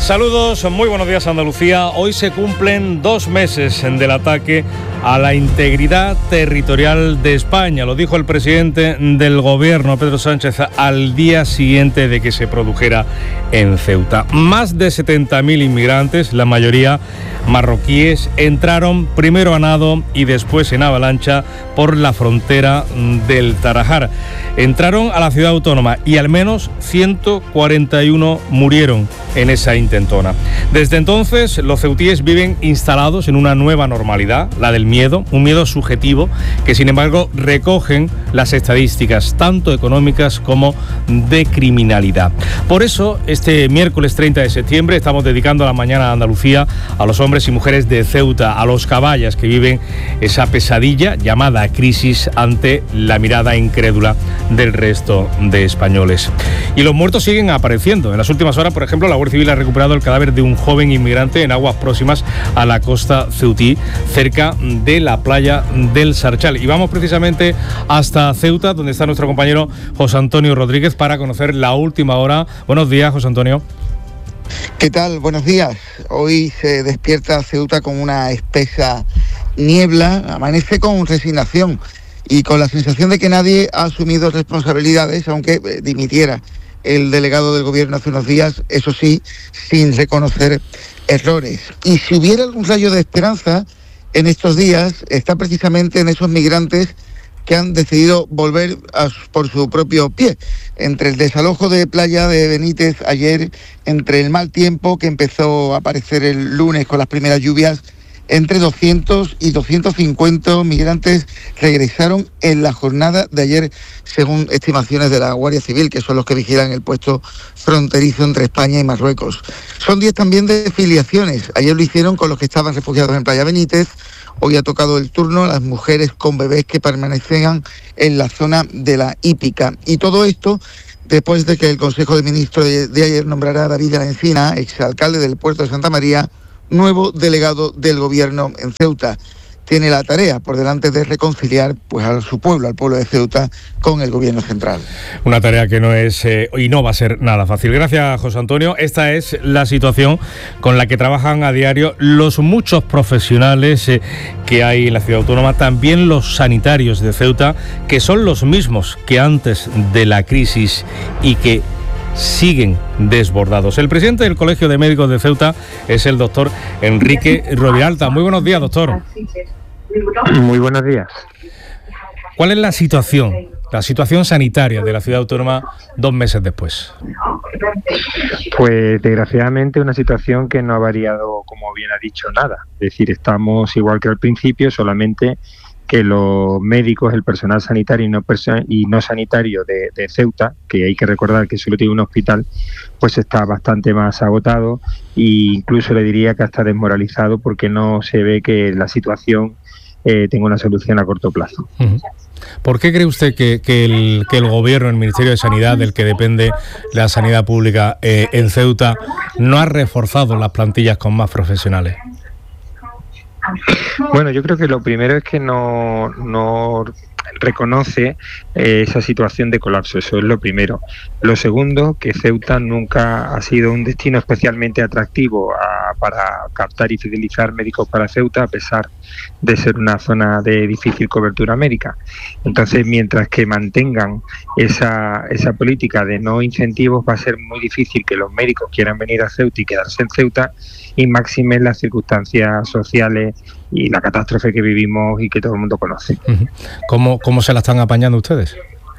Saludos, muy buenos días Andalucía. Hoy se cumplen 2 meses del ataque a la integridad territorial de España. Lo dijo el presidente del gobierno, Pedro Sánchez, al día siguiente de que se produjera en Ceuta. Más de 70.000 inmigrantes, la mayoría marroquíes, entraron primero a nado y después en avalancha por la frontera del Tarajal. Entraron a la ciudad autónoma y al menos 141 murieron en esa intentona. Desde entonces, los ceutíes viven instalados en una nueva normalidad, la del miedo, un miedo subjetivo que, sin embargo, recogen las estadísticas tanto económicas como de criminalidad. Por eso, este miércoles 30 de septiembre estamos dedicando la mañana a Andalucía a los hombres y mujeres de Ceuta, a los caballas que viven esa pesadilla llamada crisis ante la mirada incrédula del resto de españoles. Y los muertos siguen apareciendo. En las últimas horas, por ejemplo, la Guardia Civil ha recuperado el cadáver de un joven inmigrante en aguas próximas a la costa ceutí, cerca de la playa del Sarchal. Y vamos precisamente hasta Ceuta, donde está nuestro compañero José Antonio Rodríguez, para conocer la última hora. Buenos días, José Antonio. ¿Qué tal? Buenos días. Hoy se despierta Ceuta con una espesa niebla, amanece con resignación y con la sensación de que nadie ha asumido responsabilidades, aunque dimitiera el delegado del gobierno hace unos días, eso sí, sin reconocer errores. Y si hubiera algún rayo de esperanza en estos días, está precisamente en esos migrantes que han decidido volver por su propio pie. Entre el desalojo de playa de Benítez ayer, entre el mal tiempo que empezó a aparecer el lunes con las primeras lluvias, entre 200 y 250 migrantes regresaron en la jornada de ayer, según estimaciones de la Guardia Civil, que son los que vigilan el puesto fronterizo entre España y Marruecos. Son 10 también de filiaciones. Ayer lo hicieron con los que estaban refugiados en Playa Benítez. Hoy ha tocado el turno a las mujeres con bebés que permanecían en la zona de la hípica. Y todo esto después de que el Consejo de Ministros de ayer nombrara a David de la Encina, exalcalde del puerto de Santa María, nuevo delegado del gobierno en Ceuta. Tiene la tarea por delante de reconciliar pues a su pueblo, al pueblo de Ceuta, con el gobierno central. Una tarea que no es y no va a ser nada fácil. Gracias, José Antonio. Esta es la situación con la que trabajan a diario los muchos profesionales que hay en la ciudad autónoma, también los sanitarios de Ceuta, que son los mismos que antes de la crisis y que siguen desbordados. El presidente del Colegio de Médicos de Ceuta es el doctor Enrique Roviralta. Muy buenos días, doctor. Muy buenos días. ¿Cuál es la situación sanitaria de la ciudad autónoma 2 meses después? Pues desgraciadamente una situación que no ha variado, como bien ha dicho, nada. Es decir, estamos igual que al principio, solamente que los médicos, el personal sanitario y no sanitario de Ceuta, que hay que recordar que solo tiene un hospital, pues está bastante más agotado e incluso le diría que hasta desmoralizado, porque no se ve que la situación tenga una solución a corto plazo. Uh-huh. ¿Por qué cree usted que el gobierno, el Ministerio de Sanidad, del que depende la sanidad pública en Ceuta, no ha reforzado las plantillas con más profesionales? Bueno, yo creo que lo primero es que no reconoce esa situación de colapso, eso es lo primero. Lo segundo, que Ceuta nunca ha sido un destino especialmente atractivo para captar y fidelizar médicos para Ceuta, a pesar de ser una zona de difícil cobertura médica. Entonces, mientras que mantengan esa política de no incentivos, va a ser muy difícil que los médicos quieran venir a Ceuta y quedarse en Ceuta, y máxime las circunstancias sociales y la catástrofe que vivimos y que todo el mundo conoce. ¿Cómo se la están apañando ustedes?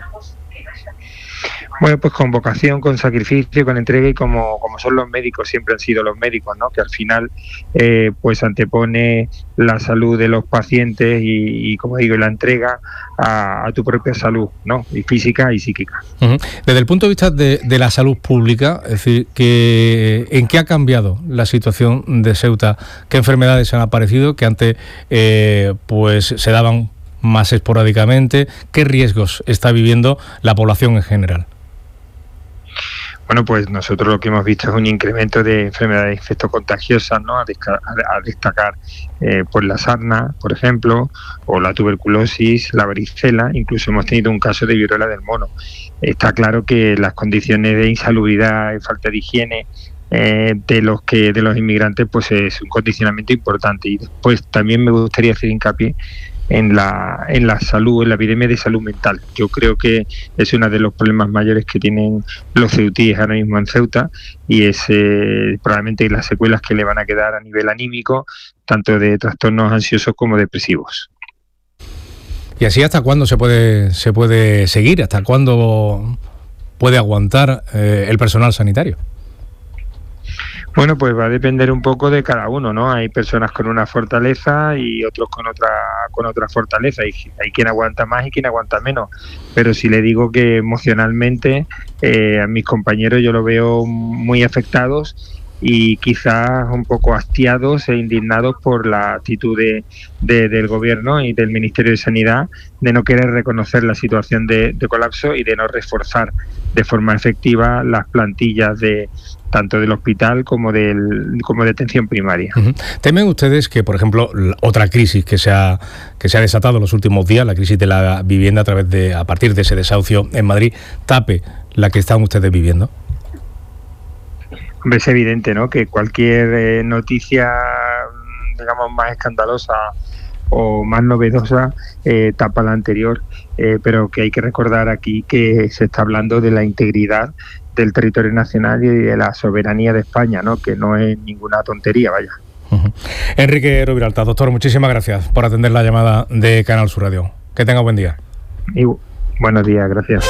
Bueno, pues con vocación, con sacrificio, con entrega, y como son los médicos, siempre han sido los médicos, ¿no? Que al final pues antepone la salud de los pacientes y como digo, la entrega a tu propia salud, ¿no? Y física y psíquica. Uh-huh. Desde el punto de vista de la salud pública, es decir, ¿en qué ha cambiado la situación de Ceuta? ¿Qué enfermedades han aparecido que antes pues se daban más esporádicamente? ¿Qué riesgos está viviendo la población en general? Bueno, pues nosotros lo que hemos visto es un incremento de enfermedades infectocontagiosas, ¿no? A destacar pues la sarna, por ejemplo, o la tuberculosis, la varicela, incluso hemos tenido un caso de viruela del mono. Está claro que las condiciones de insalubridad y falta de higiene de los inmigrantes, pues es un condicionamiento importante. Y después también me gustaría hacer hincapié en la salud, en la epidemia de salud mental. Yo creo que es uno de los problemas mayores que tienen los ceutíes ahora mismo en Ceuta, y es probablemente las secuelas que le van a quedar a nivel anímico, tanto de trastornos ansiosos como depresivos. ¿Y así hasta cuándo se puede seguir? ¿Hasta cuándo puede aguantar el personal sanitario? Bueno, pues va a depender un poco de cada uno, ¿no? Hay personas con una fortaleza y otros con otra fortaleza. Hay quien aguanta más y quien aguanta menos. Pero si le digo que emocionalmente a mis compañeros yo los veo muy afectados y quizás un poco hastiados e indignados por la actitud del gobierno y del Ministerio de Sanidad de no querer reconocer la situación de colapso y de no reforzar de forma efectiva las plantillas tanto del hospital como de atención primaria. ¿Temen ustedes que, por ejemplo, otra crisis que se ha desatado en los últimos días, la crisis de la vivienda a partir de ese desahucio en Madrid, tape la que están ustedes viviendo? Es evidente, ¿no?, que cualquier noticia, digamos, más escandalosa o más novedosa tapa la anterior, pero que hay que recordar aquí que se está hablando de la integridad del territorio nacional y de la soberanía de España, ¿no?, que no es ninguna tontería, vaya. Enrique Roviralta, doctor, muchísimas gracias por atender la llamada de Canal Sur Radio. Que tenga buen día. Y buenos días, gracias.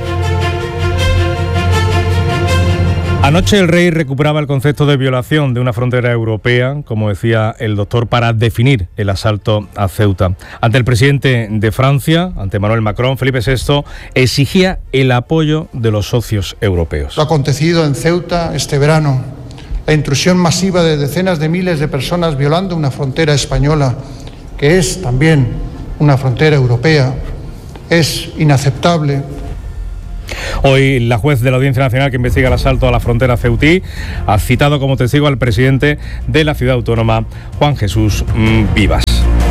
Anoche el rey recuperaba el concepto de violación de una frontera europea, como decía el doctor, para definir el asalto a Ceuta. Ante el presidente de Francia, ante Emmanuel Macron, Felipe VI exigía el apoyo de los socios europeos. Lo acontecido en Ceuta este verano, la intrusión masiva de decenas de miles de personas violando una frontera española, que es también una frontera europea, es inaceptable. Hoy la juez de la Audiencia Nacional que investiga el asalto a la frontera ceutí ha citado como testigo al presidente de la ciudad autónoma, Juan Jesús Vivas.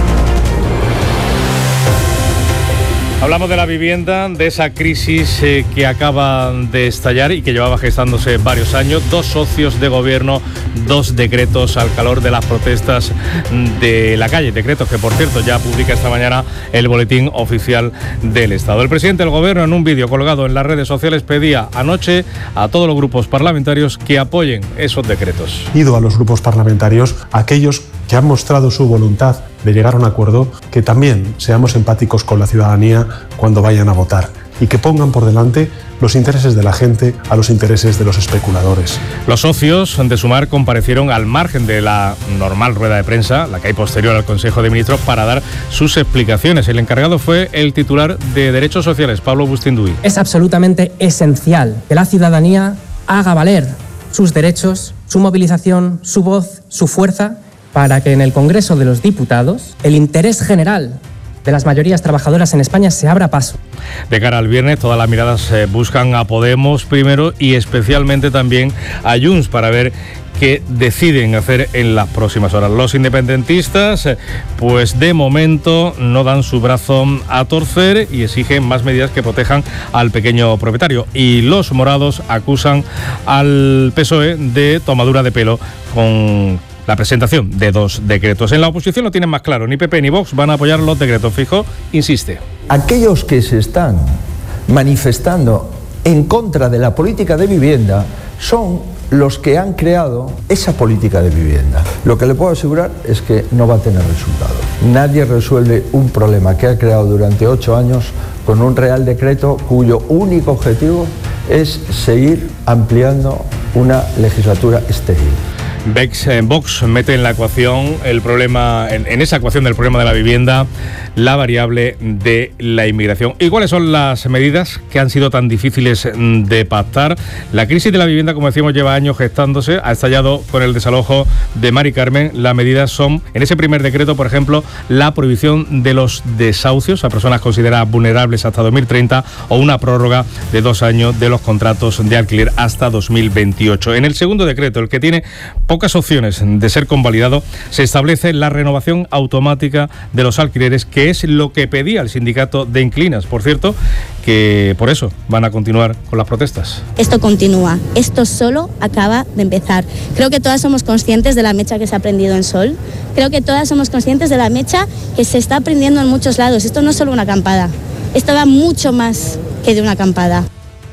Hablamos de la vivienda, de esa crisis que acaba de estallar y que llevaba gestándose varios años. 2 socios de gobierno, 2 decretos al calor de las protestas de la calle. Decretos que, por cierto, ya publica esta mañana el Boletín Oficial del Estado. El presidente del gobierno, en un vídeo colgado en las redes sociales, pedía anoche a todos los grupos parlamentarios que apoyen esos decretos. Pido a los grupos parlamentarios, a aquellos que han mostrado su voluntad de llegar a un acuerdo, que también seamos empáticos con la ciudadanía cuando vayan a votar y que pongan por delante los intereses de la gente a los intereses de los especuladores. Los socios de Sumar comparecieron al margen de la normal rueda de prensa, la que hay posterior al Consejo de Ministros, para dar sus explicaciones. El encargado fue el titular de Derechos Sociales, Pablo Bustinduy. Es absolutamente esencial que la ciudadanía haga valer sus derechos, su movilización, su voz, su fuerza, para que en el Congreso de los Diputados el interés general de las mayorías trabajadoras en España se abra paso. De cara al viernes, todas las miradas buscan a Podemos primero y especialmente también a Junts para ver qué deciden hacer en las próximas horas. Los independentistas, pues de momento no dan su brazo a torcer y exigen más medidas que protejan al pequeño propietario. Y los morados acusan al PSOE de tomadura de pelo con la presentación de 2 decretos. En la oposición lo tienen más claro, ni PP ni Vox van a apoyar los decretos. Feijóo insiste. Aquellos que se están manifestando en contra de la política de vivienda son los que han creado esa política de vivienda. Lo que le puedo asegurar es que no va a tener resultado. Nadie resuelve un problema que ha creado durante 8 años con un real decreto cuyo único objetivo es seguir ampliando una legislatura estéril. Vox mete en la ecuación el problema, en esa ecuación del problema de la vivienda, la variable de la inmigración. ¿Y cuáles son las medidas que han sido tan difíciles de pactar? La crisis de la vivienda, como decíamos, lleva años gestándose, ha estallado con el desalojo de Mari Carmen. Las medidas son, en ese primer decreto, por ejemplo, la prohibición de los desahucios a personas consideradas vulnerables hasta 2030 o una prórroga de 2 años de los contratos de alquiler hasta 2028. En el segundo decreto, el que tiene poco pocas opciones de ser convalidado, se establece la renovación automática de los alquileres, que es lo que pedía el sindicato de inquilinas. Por cierto, que por eso van a continuar con las protestas. Esto continúa, esto solo acaba de empezar. Creo que todas somos conscientes de la mecha que se ha prendido en Sol, creo que todas somos conscientes de la mecha que se está prendiendo en muchos lados. Esto no es solo una acampada, esto va mucho más que de una acampada.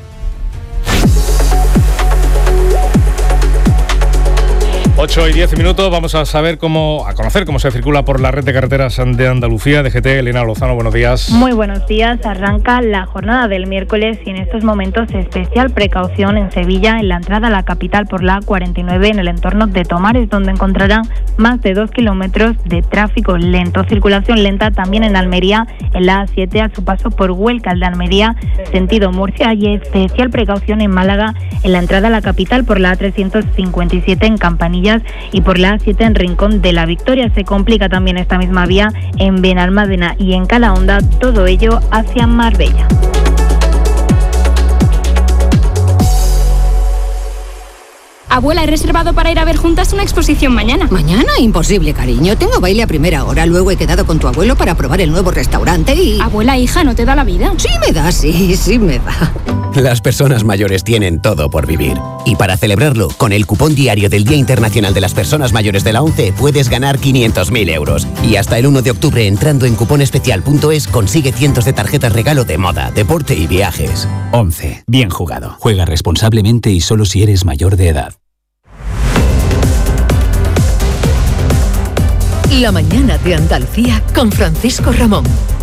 8:10, vamos a conocer cómo se circula por la red de carreteras de Andalucía. DGT, Elena Lozano, buenos días. Muy buenos días. Arranca la jornada del miércoles y en estos momentos especial precaución en Sevilla, en la entrada a la capital por la A49 en el entorno de Tomares, donde encontrarán más de 2 kilómetros de tráfico lento. Circulación lenta también en Almería, en la A7 a su paso por Huelcal de Almería, sentido Murcia, y especial precaución en Málaga, en la entrada a la capital por la A357 en Campanilla y por la A7 en Rincón de la Victoria. Se complica también esta misma vía en Benalmádena y en Calahonda, todo ello hacia Marbella. Abuela, he reservado para ir a ver juntas una exposición mañana. ¿Mañana? Imposible, cariño. Tengo baile a primera hora. Luego he quedado con tu abuelo para probar el nuevo restaurante y... Abuela, hija, ¿no te da la vida? Sí me da, sí me da. Las personas mayores tienen todo por vivir. Y para celebrarlo, con el cupón diario del Día Internacional de las Personas Mayores de la ONCE puedes ganar 500.000 euros. Y hasta el 1 de octubre, entrando en cuponespecial.es, consigue cientos de tarjetas regalo de moda, deporte y viajes. ONCE. Bien jugado. Juega responsablemente y solo si eres mayor de edad. La mañana de Andalucía con Francisco Ramón.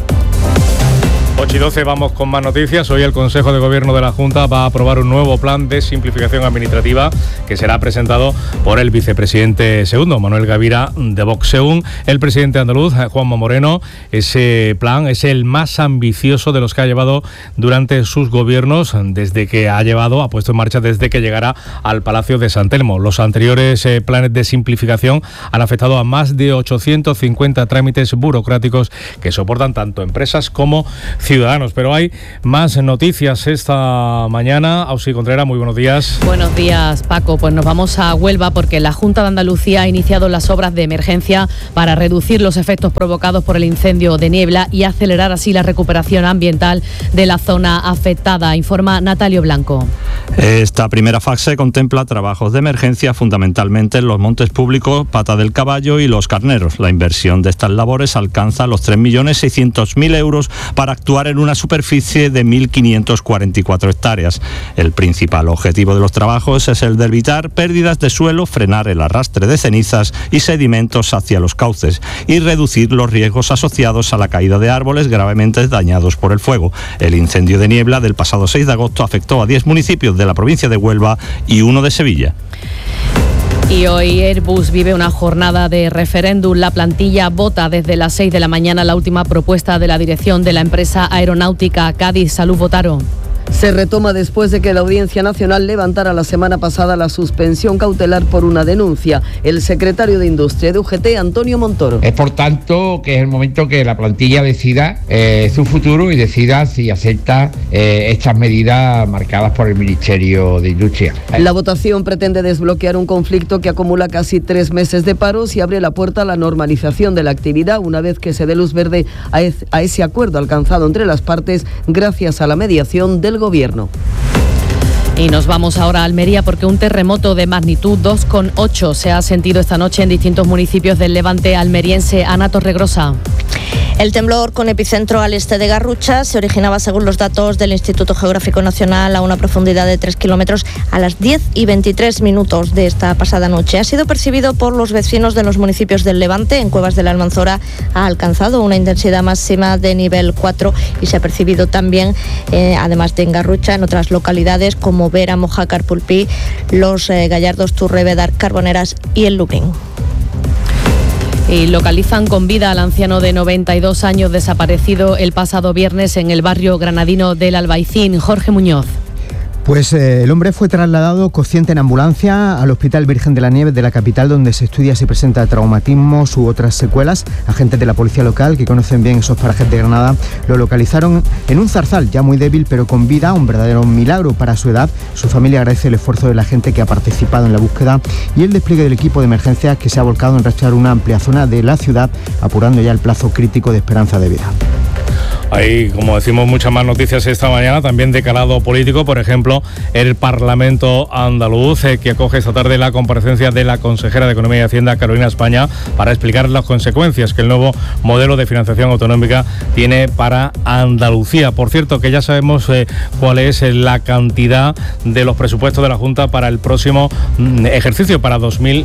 8:12, vamos con más noticias. Hoy el Consejo de Gobierno de la Junta va a aprobar un nuevo plan de simplificación administrativa que será presentado por el vicepresidente segundo, Manuel Gavira, de Vox. Según el presidente andaluz, Juanma Moreno, ese plan es el más ambicioso de los que ha llevado durante sus gobiernos, ha puesto en marcha desde que llegara al Palacio de San Telmo. Los anteriores planes de simplificación han afectado a más de 850 trámites burocráticos que soportan tanto empresas como ciudadanos. Pero hay más noticias esta mañana. Auxi Contreras, muy buenos días. Buenos días, Paco. Pues nos vamos a Huelva porque la Junta de Andalucía ha iniciado las obras de emergencia para reducir los efectos provocados por el incendio de Niebla y acelerar así la recuperación ambiental de la zona afectada, informa Natalio Blanco. Esta primera fase contempla trabajos de emergencia fundamentalmente en los montes públicos Pata del Caballo y Los Carneros. La inversión de estas labores alcanza los 3.600.000 euros para actuar en una superficie de 1.544 hectáreas. El principal objetivo de los trabajos es el de evitar pérdidas de suelo, frenar el arrastre de cenizas y sedimentos hacia los cauces y reducir los riesgos asociados a la caída de árboles gravemente dañados por el fuego. El incendio de Niebla del pasado 6 de agosto afectó a 10 municipios de la provincia de Huelva y uno de Sevilla. Y hoy Airbus vive una jornada de referéndum. La plantilla vota desde las 6 de la mañana la última propuesta de la dirección de la empresa aeronáutica Cádiz. Salud, Botaro. Se retoma después de que la Audiencia Nacional levantara la semana pasada la suspensión cautelar por una denuncia. El secretario de Industria de UGT, Antonio Montoro. Es por tanto que es el momento que la plantilla decida su futuro y decida si acepta estas medidas marcadas por el Ministerio de Industria. La votación pretende desbloquear un conflicto que acumula casi 3 meses de paros y abre la puerta a la normalización de la actividad una vez que se dé luz verde a ese acuerdo alcanzado entre las partes gracias a la mediación del Gobierno. Y nos vamos ahora a Almería porque un terremoto de magnitud 2,8 se ha sentido esta noche en distintos municipios del levante almeriense. Ana Torregrosa. El temblor, con epicentro al este de Garrucha, se originaba, según los datos del Instituto Geográfico Nacional, a una profundidad de 3 kilómetros a las 10:23 de esta pasada noche. Ha sido percibido por los vecinos de los municipios del Levante. En Cuevas de la Almanzora ha alcanzado una intensidad máxima de nivel 4 y se ha percibido también, además de en Garrucha, en otras localidades como Vera, Mojácar, Pulpí, Los Gallardos, Turrevedar, Carboneras y el Luquín. Y localizan con vida al anciano de 92 años desaparecido el pasado viernes en el barrio granadino del Albaicín. Jorge Muñoz. Pues el hombre fue trasladado consciente en ambulancia al Hospital Virgen de la Nieves de la capital, donde se estudia si presenta traumatismos u otras secuelas. Agentes de la policía local, que conocen bien esos parajes de Granada, lo localizaron en un zarzal ya muy débil pero con vida, un verdadero milagro para su edad. Su familia agradece el esfuerzo de la gente que ha participado en la búsqueda y el despliegue del equipo de emergencias, que se ha volcado en rastrear una amplia zona de la ciudad, apurando ya el plazo crítico de esperanza de vida. Hay, como decimos, muchas más noticias esta mañana, también de calado político. Por ejemplo, el Parlamento andaluz, que acoge esta tarde la comparecencia de la consejera de Economía y Hacienda, Carolina España, para explicar las consecuencias que el nuevo modelo de financiación autonómica tiene para Andalucía. Por cierto, que ya sabemos cuál es la cantidad de los presupuestos de la Junta para el próximo ejercicio, para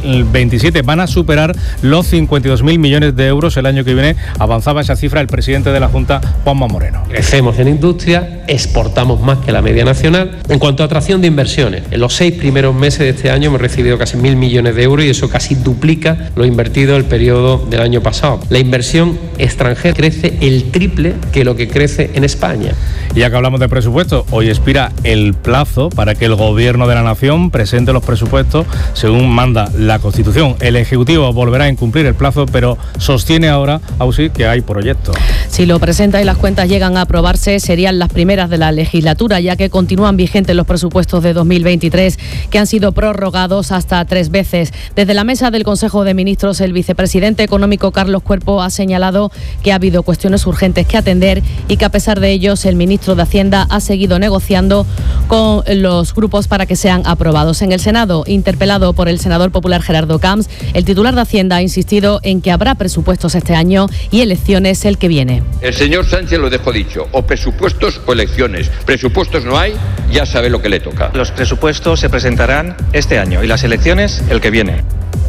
2027. Van a superar los 52.000 millones de euros el año que viene. Avanzaba esa cifra el presidente de la Junta, Juanma Moreno. Crecemos en industria, exportamos más que la media nacional. En cuanto a atracción de inversiones, en los 6 primeros meses de este año hemos recibido casi 1.000 millones de euros y eso casi duplica lo invertido el periodo del año pasado. La inversión extranjera crece el triple que lo que crece en España. Y ya que hablamos de presupuestos, hoy expira el plazo para que el Gobierno de la Nación presente los presupuestos según manda la Constitución. El Ejecutivo volverá a incumplir el plazo, pero sostiene ahora, Ausi, que hay proyecto. Si lo presenta y las cuentas llegan a aprobarse, serían las primeras de la legislatura, ya que continúan vigentes los presupuestos de 2023, que han sido prorrogados hasta 3 veces. Desde la mesa del Consejo de Ministros, el vicepresidente económico Carlos Cuerpo ha señalado que ha habido cuestiones urgentes que atender y que a pesar de ellos el ministro de Hacienda ha seguido negociando con los grupos para que sean aprobados. En el Senado, interpelado por el senador popular Gerardo Camps, el titular de Hacienda ha insistido en que habrá presupuestos este año y elecciones el que viene. El señor Sánchez lo dejó dicho, o presupuestos o elecciones. Presupuestos no hay, ya sabe lo que le toca. Los presupuestos se presentarán este año y las elecciones el que viene.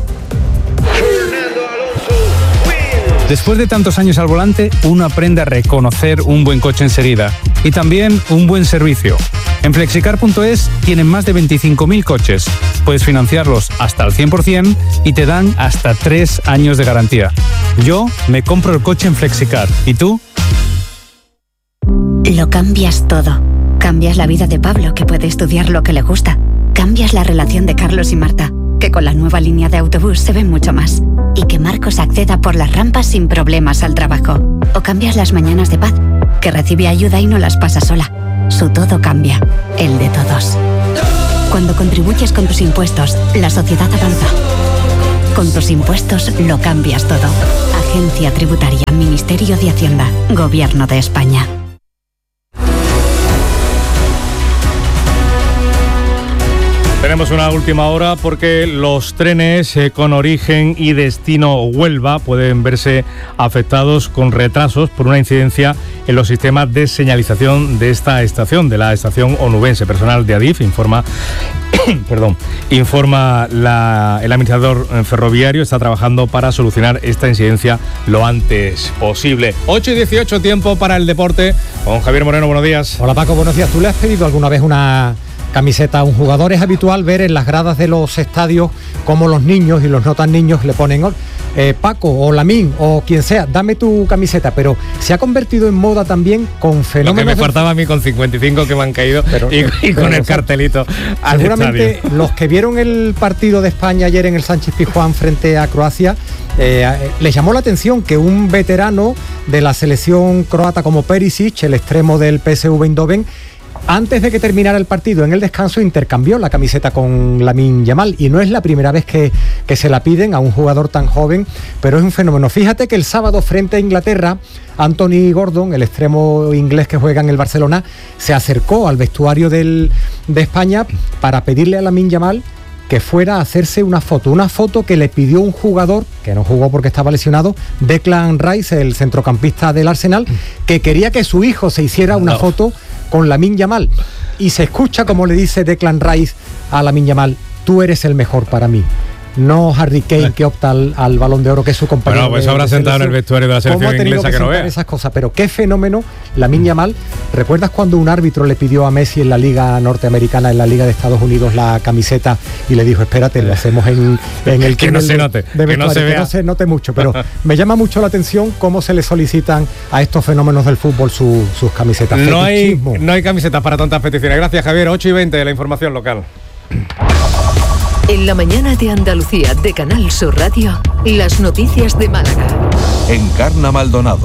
Después de tantos años al volante, uno aprende a reconocer un buen coche enseguida y también un buen servicio. En Flexicar.es tienen más de 25.000 coches. Puedes financiarlos hasta el 100% y te dan hasta 3 años de garantía. Yo me compro el coche en Flexicar. ¿Y tú? Lo cambias todo. Cambias la vida de Pablo, que puede estudiar lo que le gusta. Cambias la relación de Carlos y Marta, que con la nueva línea de autobús se ven mucho más. Y que Marcos acceda por las rampas sin problemas al trabajo. O cambias las mañanas de Paz, que recibe ayuda y no las pasa sola. Su todo cambia, el de todos. Cuando contribuyes con tus impuestos, la sociedad avanza. Con tus impuestos lo cambias todo. Agencia Tributaria, Ministerio de Hacienda, Gobierno de España. Tenemos una última hora porque los trenes con origen y destino Huelva pueden verse afectados con retrasos por una incidencia en los sistemas de señalización de esta estación, de la estación onubense. Personal de Adif informa el administrador ferroviario está trabajando para solucionar esta incidencia lo antes posible. 8:18, tiempo para el deporte con Javier Moreno. Buenos días. Hola Paco, buenos días. ¿Tú le has pedido alguna vez una camiseta a un jugador? Es habitual ver en las gradas de los estadios cómo los niños y los no tan niños le ponen Paco o Lamín o quien sea, dame tu camiseta, pero se ha convertido en moda también con fenómenos. Lo que me faltaba a mí con 55 que me han caído y con el cartelito al seguramente estadio. Los que vieron el partido de España ayer en el Sánchez Pizjuán frente a Croacia, les llamó la atención que un veterano de la selección croata como Perisic, el extremo del PSV Eindhoven, antes de que terminara el partido, en el descanso, intercambió la camiseta con Lamine Yamal, y no es la primera vez que se la piden a un jugador tan joven, pero es un fenómeno. Fíjate que el sábado frente a Inglaterra, Anthony Gordon, el extremo inglés que juega en el Barcelona, se acercó al vestuario de España para pedirle a Lamine Yamal que fuera a hacerse una foto que le pidió un jugador que no jugó porque estaba lesionado, Declan Rice, el centrocampista del Arsenal, que quería que su hijo se hiciera una foto con Lamine Yamal. Y se escucha como le dice Declan Rice a Lamine Yamal: tú eres el mejor para mí. no Harry Kane que opta al Balón de Oro, que es su compañero. Bueno, pues habrá sentado en el vestuario de la selección inglesa que no vea esas cosas, pero qué fenómeno Lamine Yamal. ¿Recuerdas cuando un árbitro le pidió a Messi en la Liga Norteamericana, en la Liga de Estados Unidos, la camiseta y le dijo, espérate, lo hacemos en el que no se note, que no se note mucho? Pero me llama mucho la atención cómo se le solicitan a estos fenómenos del fútbol sus camisetas. No hay camisetas para tantas peticiones. Gracias, Javier. 8:20, la información local. En la mañana de Andalucía, de Canal Sur Radio, las noticias de Málaga. Encarna Maldonado.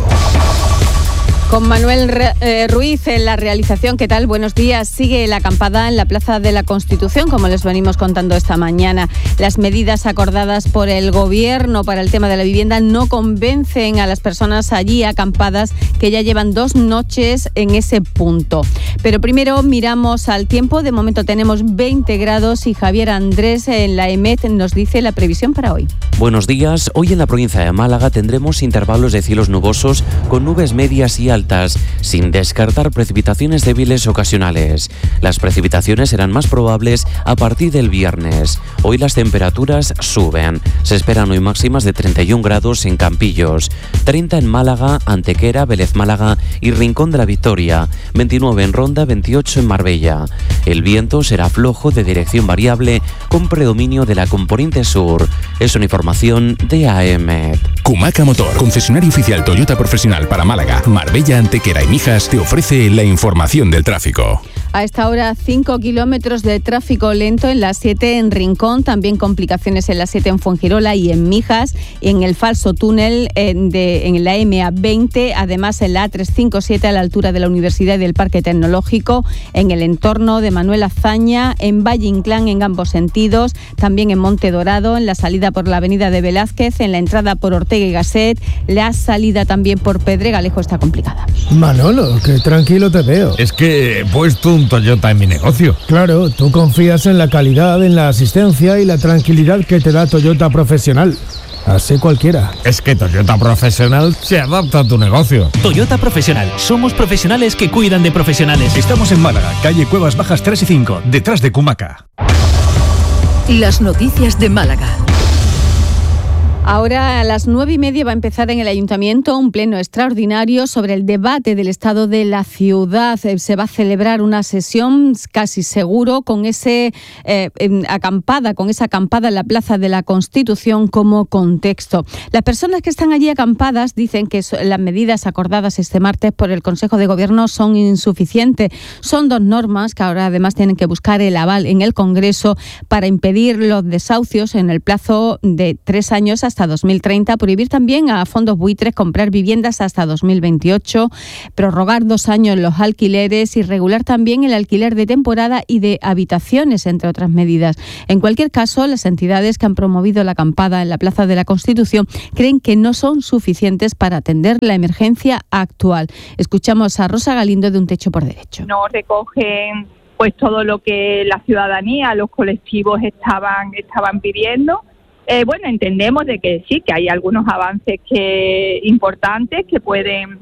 Con Manuel Ruiz en la realización. ¿Qué tal? Buenos días. Sigue la acampada en la Plaza de la Constitución, como les venimos contando esta mañana. Las medidas acordadas por el Gobierno para el tema de la vivienda no convencen a las personas allí acampadas, que ya llevan 2 noches en ese punto. Pero primero miramos al tiempo. De momento tenemos 20 grados y Javier Andrés en la EMET nos dice la previsión para hoy. Buenos días. Hoy en la provincia de Málaga tendremos intervalos de cielos nubosos con nubes medias y altas, sin descartar precipitaciones débiles ocasionales. Las precipitaciones serán más probables a partir del viernes. Hoy las temperaturas suben. Se esperan hoy máximas de 31 grados en Campillos, 30 en Málaga, Antequera, Vélez Málaga y Rincón de la Victoria, 29 en Ronda, 28 en Marbella. El viento será flojo de dirección variable con predominio de la componente sur. Es una información de AEMET. Kumaca Motor, concesionario oficial Toyota profesional para Málaga, Marbella, Antequera y Mijas, te ofrece la información del tráfico. A esta hora 5 kilómetros de tráfico lento en la 7 en Rincón, también complicaciones en la 7 en Fuengirola y en Mijas, y en el falso túnel en la MA20, además en la A357 a la altura de la Universidad y del Parque Tecnológico, en el entorno de Manuel Azaña, en Valle Inclán en ambos sentidos, también en Monte Dorado, en la salida por la avenida de Velázquez, en la entrada por Ortega y Gasset, la salida también por Pedregalejo está complicada. Manolo, que tranquilo te veo. Es que he puesto un Toyota en mi negocio. Claro, tú confías en la calidad, en la asistencia y la tranquilidad que te da Toyota Profesional. Así cualquiera. Es que Toyota Profesional se adapta a tu negocio. Toyota Profesional. Somos profesionales que cuidan de profesionales. Estamos en Málaga, calle Cuevas Bajas 3 y 5, detrás de Kumaca. Las noticias de Málaga. Ahora a las 9:30 va a empezar en el Ayuntamiento un pleno extraordinario sobre el debate del estado de la ciudad. Se va a celebrar una sesión casi seguro con esa acampada en la Plaza de la Constitución como contexto. Las personas que están allí acampadas dicen que las medidas acordadas este martes por el Consejo de Gobierno son insuficientes. Son 2 normas que ahora además tienen que buscar el aval en el Congreso para impedir los desahucios en el plazo de 3 años hasta 2030, prohibir también a fondos buitres comprar viviendas hasta 2028, prorrogar 2 años los alquileres y regular también el alquiler de temporada y de habitaciones, entre otras medidas. En cualquier caso, las entidades que han promovido la acampada en la Plaza de la Constitución creen que no son suficientes para atender la emergencia actual. Escuchamos a Rosa Galindo de Un Techo por Derecho. No recogen pues todo lo que la ciudadanía, los colectivos estaban pidiendo. Bueno, entendemos de que sí, que hay algunos avances importantes que pueden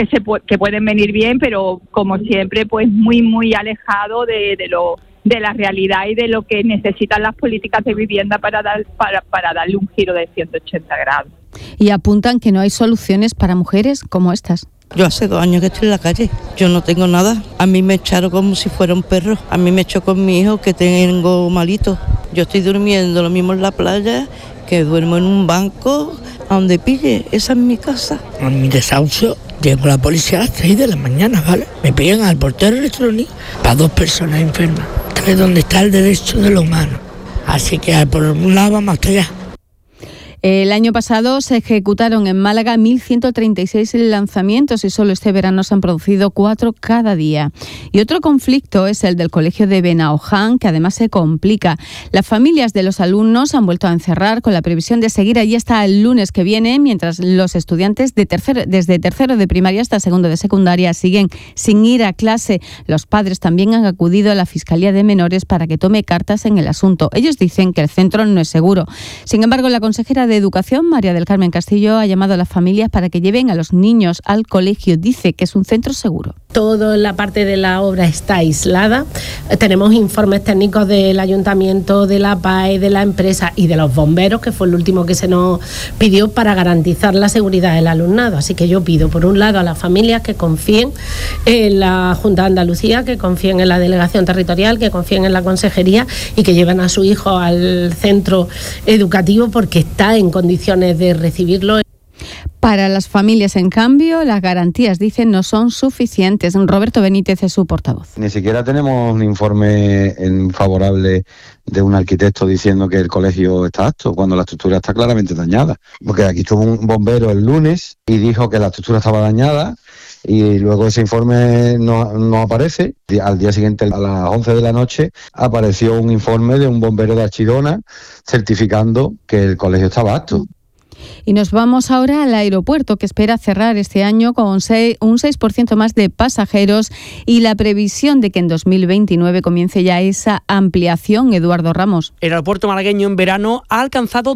venir bien, pero como siempre, pues muy alejado de la realidad y de lo que necesitan las políticas de vivienda para darle un giro de 180 grados. Y apuntan que no hay soluciones para mujeres como estas. Yo hace 2 años que estoy en la calle, yo no tengo nada. A mí me echaron como si fuera un perro. A mí me echó con mi hijo que tengo malito. Yo estoy durmiendo lo mismo en la playa, que duermo en un banco, a donde pille. Esa es mi casa. A mi desahucio llego a la policía a las 3 de la mañana, ¿vale? Me pillan al portero electrónico para 2 personas enfermas. Es donde está el derecho de los humanos. Así que por un lado vamos hasta allá. El año pasado se ejecutaron en Málaga 1.136 lanzamientos y solo este verano se han producido 4 cada día. Y otro conflicto es el del colegio de Benaoján, que además se complica. Las familias de los alumnos han vuelto a encerrar con la previsión de seguir allí hasta el lunes que viene, mientras los estudiantes desde tercero de primaria hasta segundo de secundaria siguen sin ir a clase. Los padres también han acudido a la Fiscalía de Menores para que tome cartas en el asunto. Ellos dicen que el centro no es seguro. Sin embargo, la consejera de de Educación, María del Carmen Castillo, ha llamado a las familias para que lleven a los niños al colegio. Dice que es un centro seguro. Toda la parte de la obra está aislada. Tenemos informes técnicos del Ayuntamiento, de la PAE, de la empresa y de los bomberos, que fue el último que se nos pidió para garantizar la seguridad del alumnado. Así que yo pido, por un lado, a las familias que confíen en la Junta de Andalucía, que confíen en la Delegación Territorial, que confíen en la Consejería y que lleven a su hijo al centro educativo porque está en condiciones de recibirlo. Para las familias, en cambio, las garantías, dicen, no son suficientes. Roberto Benítez es su portavoz. Ni siquiera tenemos un informe favorable de un arquitecto diciendo que el colegio está apto, cuando la estructura está claramente dañada. Porque aquí estuvo un bombero el lunes y dijo que la estructura estaba dañada, y luego ese informe no aparece. Al día siguiente, a las 11 de la noche, apareció un informe de un bombero de Archidona certificando que el colegio estaba apto. Y nos vamos ahora al aeropuerto, que espera cerrar este año con un 6% más de pasajeros y la previsión de que en 2029 comience ya esa ampliación. Eduardo Ramos. El aeropuerto malagueño en verano ha alcanzado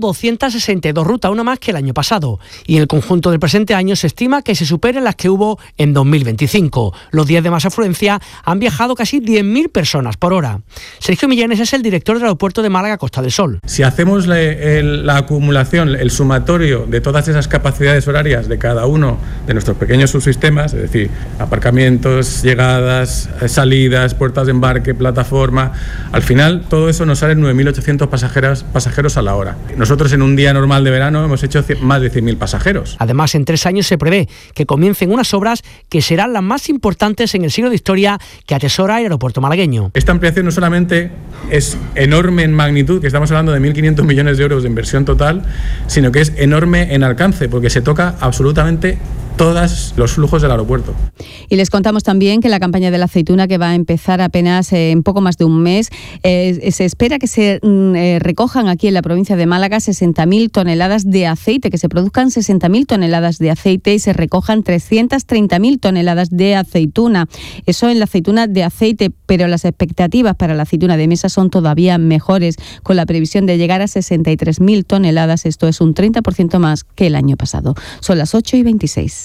262 rutas, una más que el año pasado. Y en el conjunto del presente año se estima que se superen las que hubo en 2025. Los días de más afluencia han viajado casi 10.000 personas por hora. Sergio Millanes es el director del aeropuerto de Málaga Costa del Sol. Si hacemos la acumulación, el sumatorio de todas esas capacidades horarias de cada uno de nuestros pequeños subsistemas, es decir, aparcamientos, llegadas, salidas, puertas de embarque, plataforma, al final todo eso nos sale 9.800 pasajeros a la hora. Nosotros en un día normal de verano hemos hecho más de 100.000 pasajeros. Además, en 3 años se prevé que comiencen unas obras que serán las más importantes en el siglo de historia que atesora el aeropuerto malagueño. Esta ampliación no solamente es enorme en magnitud, que estamos hablando de 1.500 millones de euros de inversión total, sino que es enorme en alcance, porque se toca absolutamente todos los flujos del aeropuerto. Y les contamos también que la campaña de la aceituna, que va a empezar apenas en poco más de un mes, se espera que se recojan aquí en la provincia de Málaga 60.000 toneladas de aceite, que se produzcan 60.000 toneladas de aceite y se recojan 330.000 toneladas de aceituna. Eso en la aceituna de aceite, pero las expectativas para la aceituna de mesa son todavía mejores, con la previsión de llegar a 63.000 toneladas. Esto es un 30% más que el año pasado. Son las 8:26.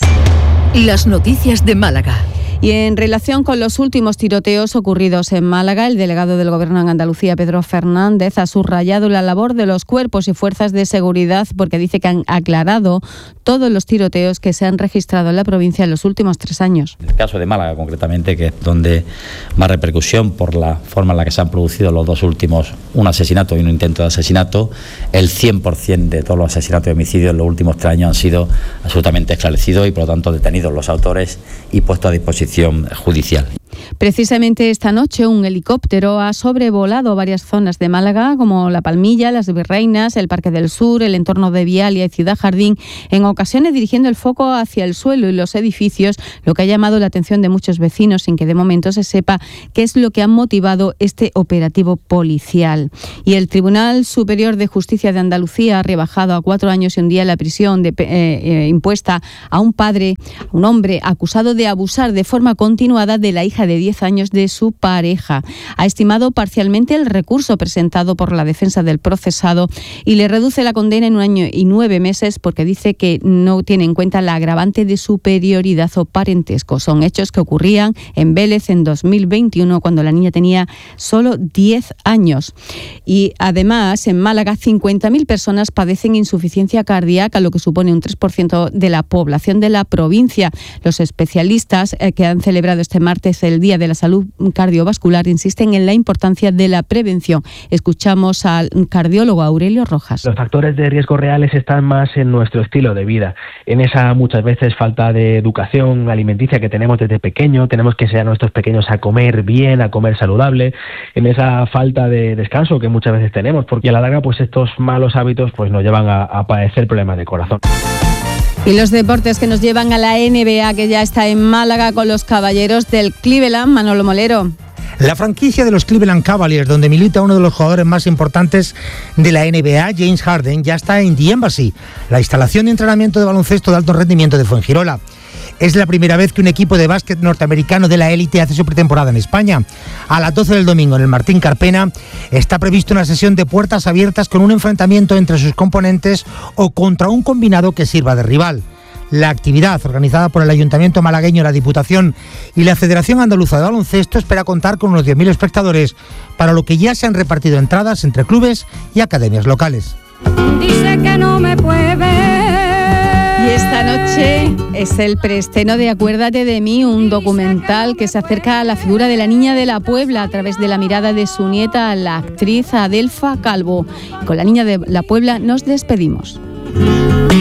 Las noticias de Málaga. Y en relación con los últimos tiroteos ocurridos en Málaga, el delegado del Gobierno en Andalucía, Pedro Fernández, ha subrayado la labor de los cuerpos y fuerzas de seguridad porque dice que han aclarado todos los tiroteos que se han registrado en la provincia en los últimos 3 años. En el caso de Málaga, concretamente, que es donde más repercusión por la forma en la que se han producido los 2 últimos, un asesinato y un intento de asesinato, el 100% de todos los asesinatos y homicidios en los últimos 3 años han sido absolutamente esclarecidos y, por lo tanto, detenidos los autores y puestos a disposición judicial. Precisamente esta noche un helicóptero ha sobrevolado varias zonas de Málaga, como La Palmilla, Las Virreinas, el Parque del Sur, el entorno de Vialia y Ciudad Jardín, en ocasiones dirigiendo el foco hacia el suelo y los edificios, lo que ha llamado la atención de muchos vecinos sin que de momento se sepa qué es lo que ha motivado este operativo policial. Y el Tribunal Superior de Justicia de Andalucía ha rebajado a 4 años y un día la prisión impuesta a un hombre acusado de abusar de forma continuada de la hija de 10 años de su pareja. Ha estimado parcialmente el recurso presentado por la defensa del procesado y le reduce la condena en 1 año y 9 meses porque dice que no tiene en cuenta la agravante de superioridad o parentesco. Son hechos que ocurrían en Vélez en 2021 cuando la niña tenía solo 10 años. Y además en Málaga 50.000 personas padecen insuficiencia cardíaca, lo que supone un 3% de la población de la provincia. Los especialistas que han celebrado este martes el Día de la Salud Cardiovascular insisten en la importancia de la prevención. Escuchamos al cardiólogo Aurelio Rojas. Los factores de riesgo reales están más en nuestro estilo de vida, en esa muchas veces falta de educación alimenticia que tenemos desde pequeño. Tenemos que enseñar a nuestros pequeños a comer bien, a comer saludable, en esa falta de descanso que muchas veces tenemos, porque a la larga pues estos malos hábitos pues nos llevan a padecer problemas de corazón. Y los deportes que nos llevan a la NBA, que ya está en Málaga con los caballeros del Cleveland. Manolo Molero. La franquicia de los Cleveland Cavaliers, donde milita uno de los jugadores más importantes de la NBA, James Harden, ya está en The Embassy, la instalación de entrenamiento de baloncesto de alto rendimiento de Fuengirola. Es la primera vez que un equipo de básquet norteamericano de la élite hace su pretemporada en España. A las 12 del domingo en el Martín Carpena está prevista una sesión de puertas abiertas con un enfrentamiento entre sus componentes o contra un combinado que sirva de rival. La actividad, organizada por el Ayuntamiento malagueño, la Diputación y la Federación Andaluza de Baloncesto, espera contar con unos 10.000 espectadores, para lo que ya se han repartido entradas entre clubes y academias locales. Dice que no me puede ver. Y esta noche es el preestreno de Acuérdate de mí, un documental que se acerca a la figura de la Niña de la Puebla a través de la mirada de su nieta, la actriz Adelfa Calvo. Con la Niña de la Puebla nos despedimos.